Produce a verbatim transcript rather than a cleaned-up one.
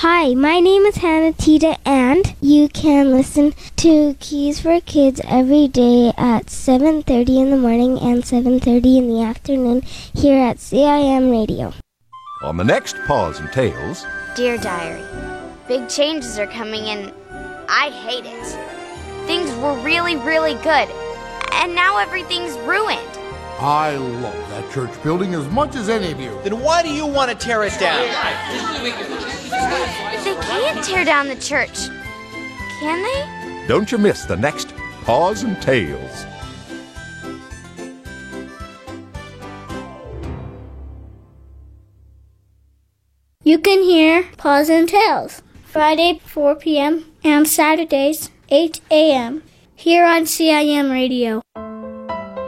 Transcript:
Hi, my name is Hannah Tita, and you can listen to Keys for Kids every day at seven thirty in the morning and seven thirty in the afternoon here at C I M Radio. On the next Paws and Tales... Dear Diary, big changes are coming and I hate it. Things were really, really good, and now everything's ruined. I love that church building as much as any of you. Then why do you want to tear it down? They can't tear down the church, can they? Don't you miss the next Paws and Tales. You can hear Paws and Tales Friday four p.m. and Saturdays eight a.m. here on C I M Radio.